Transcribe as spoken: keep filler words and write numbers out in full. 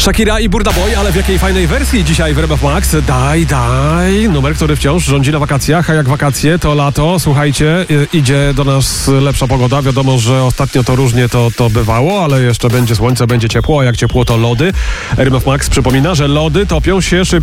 Shakira i Burna Boy, ale w jakiej fajnej wersji dzisiaj w R M F Max? Daj, daj. Numer, który wciąż rządzi na wakacjach, a jak wakacje, to lato. Słuchajcie, idzie do nas lepsza pogoda. Wiadomo, że ostatnio to różnie to, to bywało, ale jeszcze będzie słońce, będzie ciepło, a jak ciepło, to lody. R M F Max przypomina, że lody topią się szybciej